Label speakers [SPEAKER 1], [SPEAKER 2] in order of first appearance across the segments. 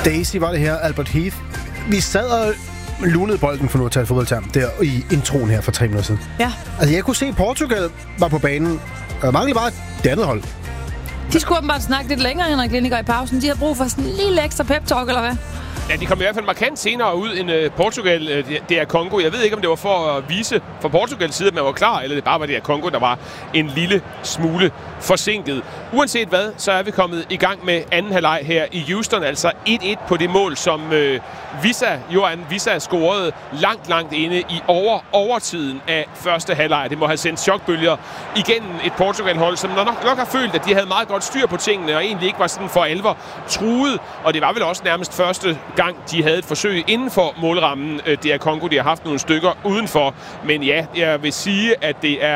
[SPEAKER 1] Daisy var det her, Albert Heath. Vi sad og lunede bolden for nu at tage et fodboldterm der i introen her for 3 minutter siden.
[SPEAKER 2] Ja.
[SPEAKER 1] Altså, jeg kunne se, at Portugal var på banen. Og manglede bare det andet hold.
[SPEAKER 2] De skulle åbenbart snakke lidt længere, Henrik Lindegaard, i pausen. De har brug for sådan en lille ekstra pep-talk, eller hvad?
[SPEAKER 3] Ja, de kom i hvert fald markant senere ud end Portugal. Det er Kongo. Jeg ved ikke, om det var for at vise fra Portugals side, at man var klar, eller det bare var det her Kongo, der var en lille smule forsinket. Uanset hvad, så er vi kommet i gang med anden halvleg her i Houston. Altså 1-1 på det mål, som Johan Wissa scorede langt inde i overtiden af første halvleg. Det må have sendt chokbølger igennem et Portugal-hold, som nok har følt, at de havde meget godt styr på tingene, og egentlig ikke var sådan for alvor truet. Og det var vel også nærmest første gang, de havde et forsøg inden for målrammen. Det er Kongo, de har haft nogle stykker udenfor. Men ja, jeg vil sige, at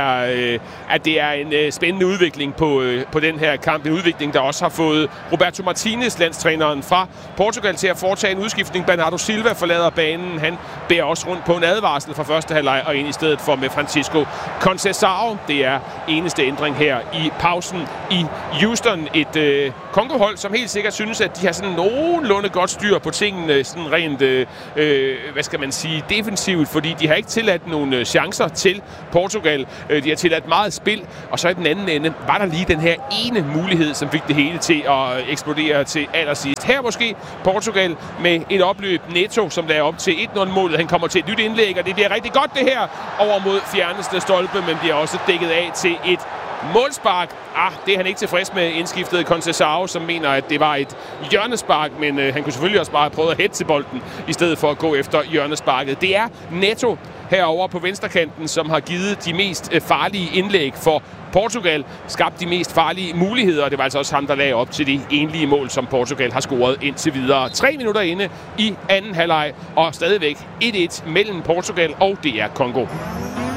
[SPEAKER 3] det er en spændende udvikling på den her kamp. En udvikling, der også har fået Roberto Martinez, landstræneren fra Portugal, til at foretage en udskiftning. Bernardo Silva forlader banen. Han bærer også rundt på en advarsel fra første halvleg og ind i stedet for med Francisco Conceição. Det er eneste ændring her i pausen i Houston. Et Kongo-hold, som helt sikkert synes, at de har sådan nogenlunde godt styr på tingene, sådan rent, hvad skal man sige, defensivt, fordi de har ikke tilladt nogle chancer til Portugal. De har tilladt meget spil, og så i den anden ende var der lige den her ene mulighed, som fik det hele til at eksplodere til allersidst. Her måske Portugal med et opløb. Neto, som lagde op til 1-0-målet. Han kommer til et nyt indlæg, og det bliver rigtig godt det her over mod fjerneste stolpe, men bliver også dækket af til et målspark. Det er han ikke tilfreds med, indskiftet Conceição, som mener, at det var et hjørnespark, men han kunne selvfølgelig også bare have prøvet at hætte til bolden, i stedet for at gå efter hjørnesparket. Det er Neto herover på venstrekanten, som har givet de mest farlige indlæg for Portugal, skabt de mest farlige muligheder, og det var altså også ham, der lagde op til de enlige mål, som Portugal har scoret indtil videre. 3 minutter inde i anden halvleg, og stadigvæk 1-1 mellem Portugal og DR Kongo.